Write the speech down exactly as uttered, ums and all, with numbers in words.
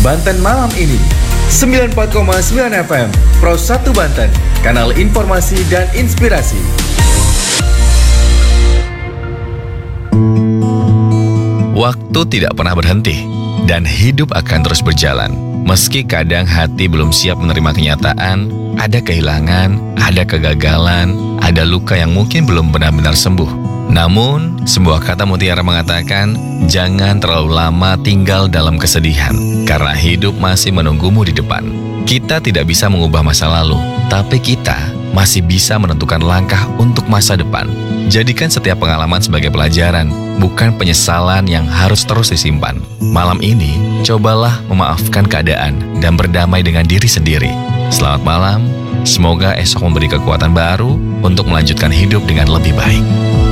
Banten malam ini. sembilan puluh empat koma sembilan F M Pro satu Banten, kanal informasi dan inspirasi. Waktu tidak pernah berhenti dan hidup akan terus berjalan. Meski kadang hati belum siap menerima kenyataan, ada kehilangan, ada kegagalan, ada luka yang mungkin belum benar-benar sembuh. Namun, sebuah kata mutiara mengatakan, jangan terlalu lama tinggal dalam kesedihan, karena hidup masih menunggumu di depan. Kita tidak bisa mengubah masa lalu, tapi kita masih bisa menentukan langkah untuk masa depan. Jadikan setiap pengalaman sebagai pelajaran, bukan penyesalan yang harus terus disimpan. Malam ini, cobalah memaafkan keadaan dan berdamai dengan diri sendiri. Selamat malam, semoga esok memberi kekuatan baru untuk melanjutkan hidup dengan lebih baik.